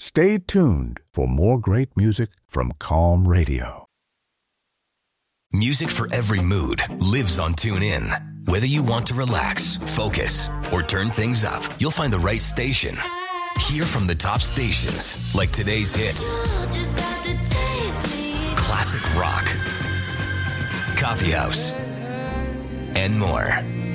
Stay tuned for more great music from Calm Radio. Music for every mood lives on TuneIn. Whether you want to relax, focus, or turn things up, you'll find the right station. Hear from the top stations like today's hits, classic rock, coffee house, and more.